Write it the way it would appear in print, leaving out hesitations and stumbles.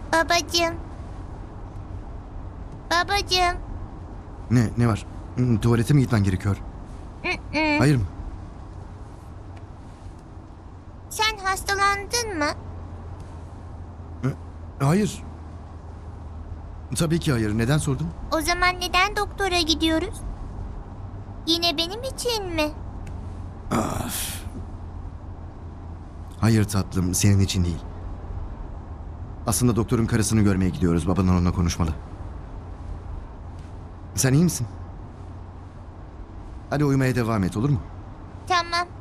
Babacığım. Babacığım. Ne var? Tuvalete mi gitmen gerekiyor? Mm-mm. Hayır mı? Sen hastalandın mı? Hayır. Tabii ki hayır. Neden sordun? O zaman neden doktora gidiyoruz? Yine benim için mi? Hayır tatlım, senin için değil. Aslında doktorun karısını görmeye gidiyoruz. Baban onunla konuşmalı. Sen iyi misin? Hadi uyumaya devam et, olur mu? Tamam.